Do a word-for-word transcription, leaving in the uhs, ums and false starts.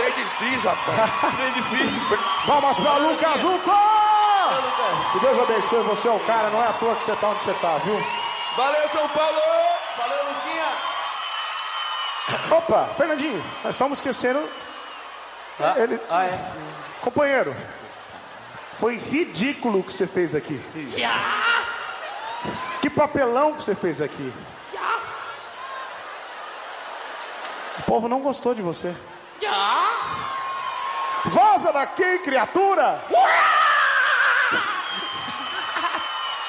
Trem difícil, rapaz. Trem difícil. Vamos pra Lucas Luco! Que Deus abençoe, você é o cara, não é à toa que você tá onde você tá, viu? Valeu, São Paulo! Valeu, Luquinha! Opa, Fernandinho, nós estamos esquecendo. Ah, Ele... ah é? Companheiro, foi ridículo o que você fez aqui. Que papelão que você fez aqui. O povo não gostou de você. Vaza daqui, criatura!